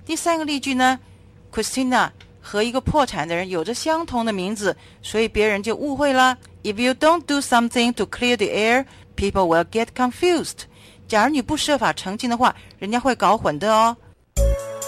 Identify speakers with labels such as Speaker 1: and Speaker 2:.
Speaker 1: 第三个例句呢 ，Christina 和一个破产的人有着相同的名字，所以别人就误会了。If you don't do something to clear the air, people will get confused. 假如你不设法澄清的话，人家会搞混的哦。